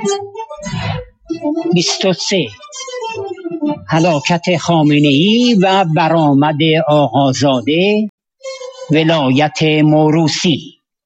23. هلاکت خامنه‌ای و برآمد آقازاده، ولایت موروثی.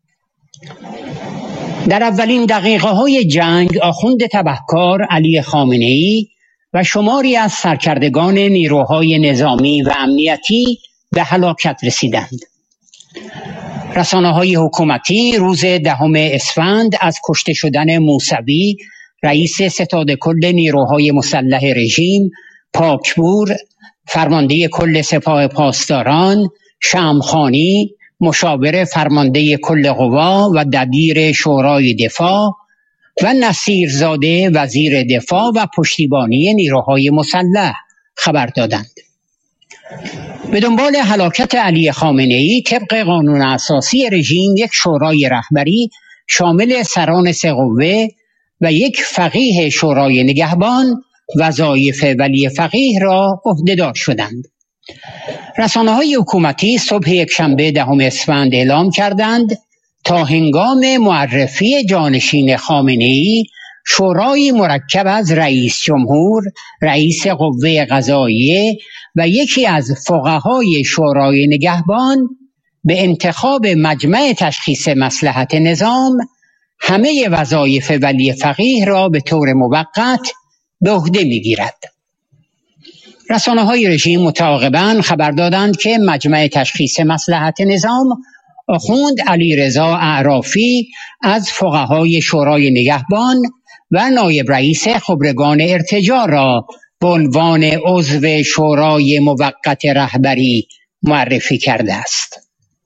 در اولین دقیقه‌های جنگ آخوند تبهکار علی خامنه‌ای و شماری از سرکردگان نیروهای نظامی و امنیتی به هلاکت رسیدند. رسانه‌های حکومتی روز 10 اسفند از کشته شدن موسوی، رئیس ستادکل نیروهای مسلح رژیم، پاکپور، فرمانده کل سپاه پاسداران، شمخانی، مشاور فرمانده کل قوا و دبیر شورای دفاع و نصیرزاده وزیر دفاع و پشتیبانی نیروهای مسلح خبر دادند. به دنبال هلاکت علی خامنه‌ای طبق قانون اساسی رژیم یک شورای رهبری شامل سران 3 قوه و یک فقیه شورای نگهبان وظایف ولی فقیه را عهدهدار شدند. رسانه‌های حکومتی صبح یکشنبه 10 اسفند اعلام کردند تا هنگام معرفی جانشین خامنه‌ای، شورای مرکب از رئیس جمهور، رئیس قوه قضاییه و یکی از فقهای شورای نگهبان به انتخاب مجمع تشخیص مصلحت نظام همه وظایف ولی فقیه را به طور موقت به عهده می‌گیرد. رسانه‌های رژیم متعاقباً خبر دادند که مجمع تشخیص مصلحت نظام آخوند علیرضا اعرافی از فقهای شورای نگهبان و نایب رئیس خبرگان ارتجاع را به عنوان عضو شورای موقت رهبری معرفی کرده است.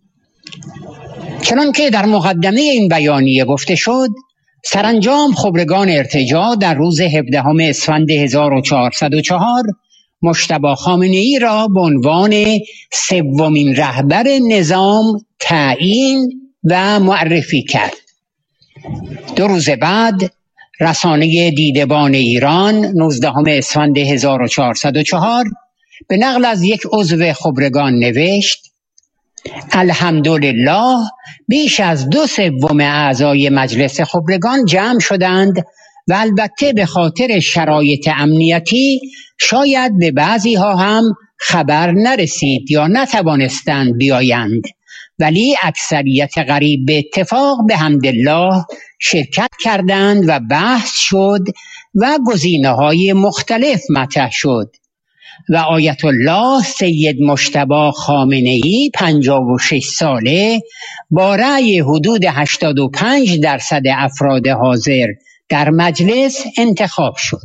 چنانکه در مقدمه این بیانیه گفته شد، سرانجام خبرگان ارتجاع در روز 17 اسفند 1404 مجتبی خامنه‌ای را به عنوان 3مین رهبر نظام تعیین و معرفی کرد. 2 روز بعد رسانه دیدبان ایران 19 اسفند 1404 به نقل از یک عضو خبرگان نوشت: الحمدلله بیش از 2/3 اعضای مجلس خبرگان جمع شدند و البته به خاطر شرایط امنیتی شاید به بعضی ها هم خبر نرسید یا نتوانستند بیایند، ولی اکثریت قریب به اتفاق به حمدالله شرکت کردند و بحث شد و گزینه‌های مختلف مطرح شد و آیت الله سید مجتبی خامنه‌ای 56 ساله با رأی حدود 85% افراد حاضر در مجلس انتخاب شد.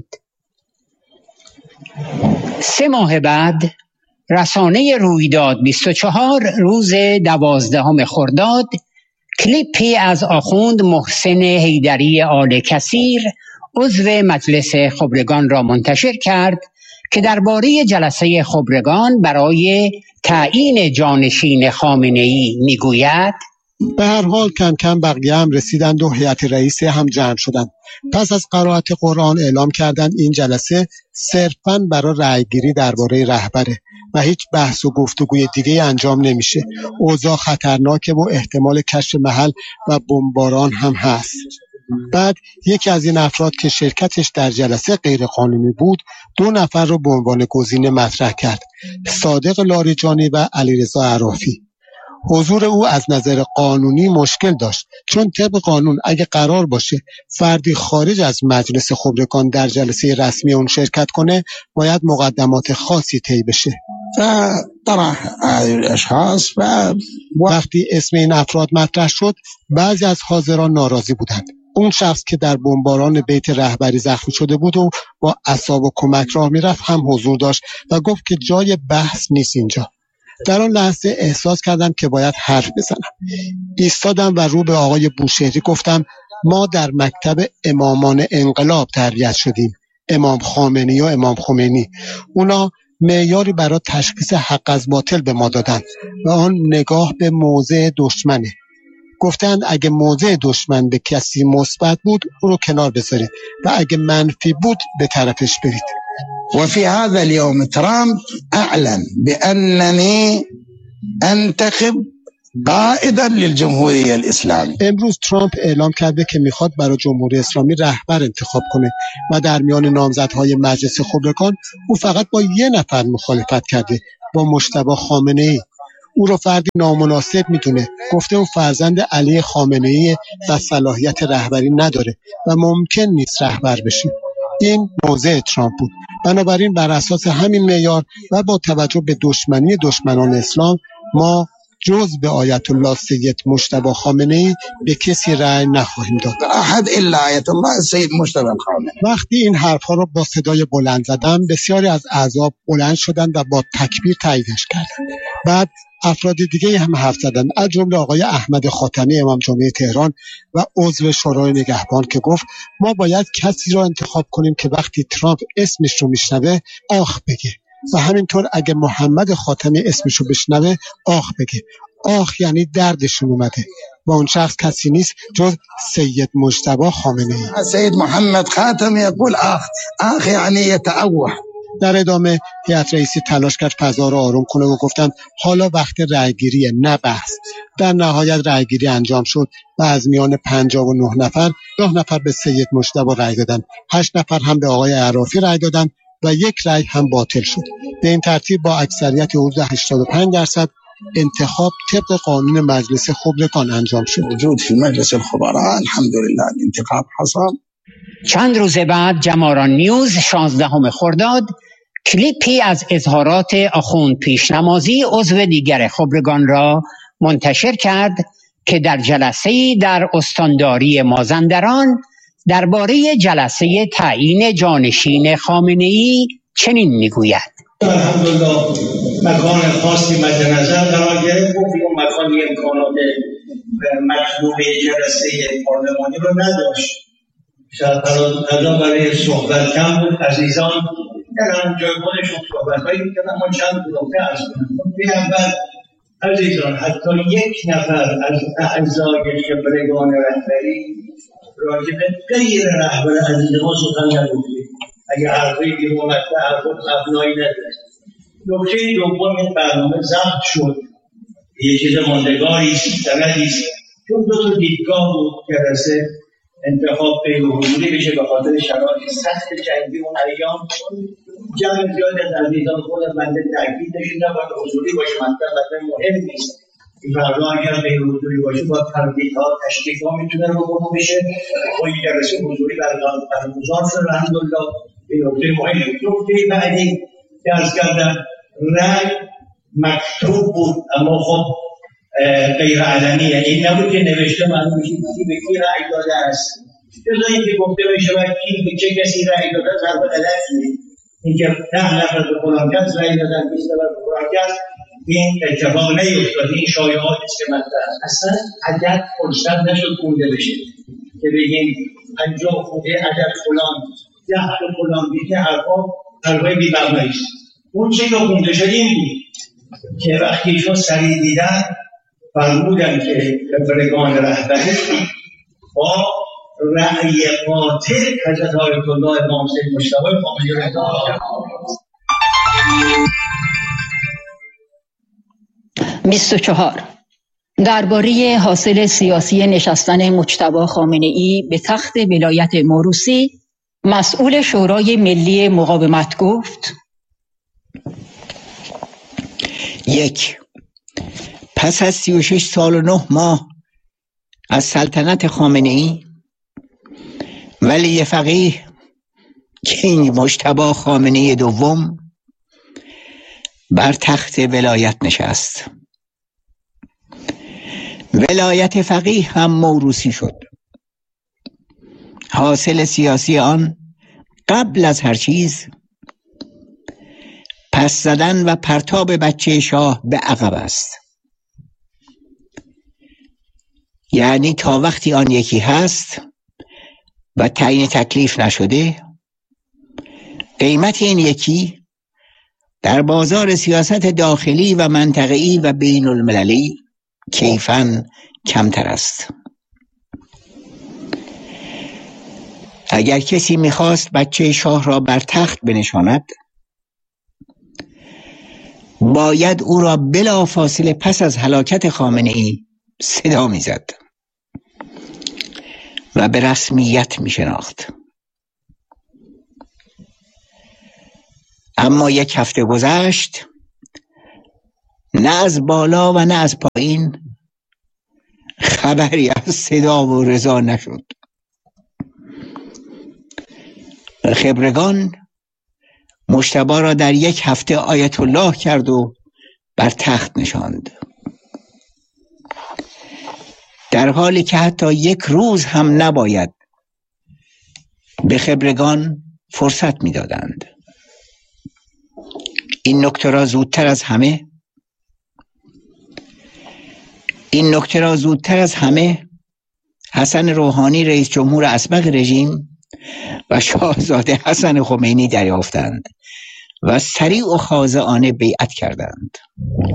3 ماه بعد رسانه رویداد 24 روز 12 خرداد کلیپی از آخوند محسن حیدری آل کثیر عضو مجلس خبرگان را منتشر کرد که درباره جلسه خبرگان برای تعیین جانشین خامنه‌ای میگوید: به هر حال کم کم بقیه هم رسیدند و هیئت رئیسه هم جمع شدند. پس از قرائت قرآن اعلام کردند این جلسه صرفاً برای رأیگیری درباره رهبره و هیچ بحث و گفتگوی دیگه انجام نمیشه. اوضاع خطرناکه و احتمال کشف محل و بمباران هم هست. بعد یکی از این افراد که شرکتش در جلسه غیر قانونی بود 2 نفر رو به عنوان گزینه مطرح کرد: صادق لاریجانی و علیرضا اعرافی. حضور او از نظر قانونی مشکل داشت، چون طبق قانون اگه قرار باشه فردی خارج از مجلس خبرگان در جلسه رسمی اون شرکت کنه باید مقدمات خاصی طی بشه. طرح الاشخاص وقتی اسم این افراد مطرح شد بعضی از حاضران ناراضی بودند. اون شخص که در بمباران بیت رهبری زخمی شده بود و با عصا و کمک راه میرفت هم حضور داشت و گفت که جای بحث نیست اینجا. در آن لحظه احساس کردم که باید حرف بزنم. ایستادم و رو به آقای بوشهری گفتم: ما در مکتب امامان انقلاب تربیت شدیم، امام خامنه‌ای و امام خمینی. اونا معیاری برای تشخیص حق از باطل به ما دادن و آن نگاه به موضع دشمنه. گفتند اگه موضع دشمن به کسی مثبت بود او رو کنار بذارید و اگه منفی بود به طرفش برید. وفي هذا اليوم ترامب أعلن بأنني أنتخب قائدا للجمهوریه الاسلامی. امروز ترامپ اعلام کرده که میخواد برای جمهوری اسلامی رهبر انتخاب کنه و در میان نامزدهای مجلس خبرگان او فقط با یه نفر مخالفت کرده، با مجتبی خامنه‌ای. او رو فردی نامناسب میدونه. گفته او فرزند علی خامنه‌ای و صلاحیت رهبری نداره و ممکن نیست رهبر بشه. این موضع ترامپ بود. بنابراین بر اساس همین معیار و با توجه به دشمنی دشمنان اسلام، ما جز به آیت الله سید مجتبی خامنه‌ای به کسی رأی نخواهیم داد. احد الا آیت الله سید مجتبی خامنه‌ای. وقتی این حرفها را با صدای بلند زدم، بسیاری از اعضا بلند شدند و با تکبیر تاییدش کردند. بعد افراد دیگه هم حرف زدند، از جمله آقای احمد خاتمی امام جمعه تهران و عضو شورای نگهبان که گفت ما باید کسی را انتخاب کنیم که وقتی ترامپ اسمش رو میشنوه آخ بگه و همینطور اگه محمد خاتمی اسمش رو بشنوه آخ بگه. آخ یعنی دردشون اومده و اون شخص کسی نیست جز سید مجتبی خامنه‌ای. سید محمد خاتمی يقول آخ یعنی یتعوه. در ادامه هیئت رئیسی تلاش کرد فضا را آروم کنه و گفتن حالا وقت رأیگیریه نه بحث. در نهایت رأیگیری انجام شد و از میان 59 نفر 9 نفر به سید مجتبی رأی دادن، 8 نفر هم به آقای عرافی رأی دادن و 1 رأی هم باطل شد. به این ترتیب با اکثریت حدود 85% انتخاب طبق قانون مجلس خبرگان انجام شد. وجود فی مجلس الخبراء الحمدلله انتخاب حصل. چند روز بعد جماران نیوز 16 خرداد کلیپی از اظهارات آخوند پیشنمازی عضو دیگر خبرگان را منتشر کرد که در جلسه‌ای در استانداری مازندران درباره جلسه تعیین جانشین خامنه‌ای چنین میگوید: الحمدلله مکان خاصی مد نظر قرار گرفت. اون مکانی امکانات مطلوب جلسه پارلمانی رو نداشت. شاید فضا برای صحبت کم بود. عزیزان در همون جای خودشون صحبت‌هایی می‌کردن. ما چند نکته عرض کنم. اول عزیزان حتی 1 نفر از اعضای خبرگان رهبری راجع به غیر رهبر عزیز ما سخن نگفته. اگر حرفی که اومد به حرفات مبنایی نداره. نکته دوم این برنامه ضبط شد. یه چیز ماندگاری است، سندی است. چون 2 دیدگاه بود جلسه انتخاب غیر حضوری بشه به خاطر شرایط سخت جنگی اون ایام. جمع زیاد از عزیزان خودم بنده تاکید نشوندم باید حضوری باشه. مثلا مهم نیست. این فردا اگر غیر حضوری باشه با تردیدها تشکیک‌ها میتونه رو بشه. با این جلسه حضوری برگزار شد الحمدلله. این نکته مهمه. نکته بعدی که عرض کردم رأی مکتوب بود اما خب غیر علنی، یعنی این نبود که نوشته معلوم بشه کی به کی رأی داده است. جزا اینکه گفته بشه و کی به چه کسی رأی داده ضرب غلطیه. اینکه 10 نفر به فلان کس رأی دادن 20 نفر به فلان کس این اتفاق نیفتاد. این شایعاتی است که مطرح اصلا عدد فرصت نشد خونده بشه که بگیم 50 خورده عدد فلان 10 تا فلان دیگه حرفای بی‌معنی است. اون چیزی که خونده شد این بود که وقتی ایشون سریع دیدن فرمودن که خبرگان رهبری با رأی قاطع حضرت آیت الله امام سید مجتبی خامنه‌ای را انتخاب کردند. 24 درباره حاصل سیاسی نشستن مجتبی خامنه‌ای به تخت ولایت موروثی، مسئول شورای ملی مقاومت گفت: 1. پس از 36 سال و 9 ماه از سلطنت خامنه‌ای، ولی فقیه کینگ مجتبی خامنه‌ای دوم بر تخت ولایت نشست. ولایت فقیه هم موروثی شد. حاصل سیاسی آن قبل از هر چیز پس زدن و پرتاب بچه شاه به عقب است. یعنی تا وقتی آن یکی هست و تعیین تکلیف نشده، قیمت این یکی در بازار سیاست داخلی و منطقه‌ای و بین المللی کیفاً کمتر است. اگر کسی میخواست بچه شاه را بر تخت بنشاند، باید او را بلافاصله پس از هلاکت خامنه‌ای صدا می‌زد و به رسمیت می‌شناخت. اما یک هفته گذشت، نه از بالا و نه از پایین خبری از صدا و رضا نشد. خبرگان مجتبی را در یک هفته آیت الله کرد و بر تخت نشاند، در حالی که حتی یک روز هم نباید به خبرگان فرصت می‌دادند. این نکته را زودتر از همه حسن روحانی رئیس جمهور اسبق رژیم و شاهزاده حسن خمینی دریافتند و سریع و خاضعانه بیعت کردند.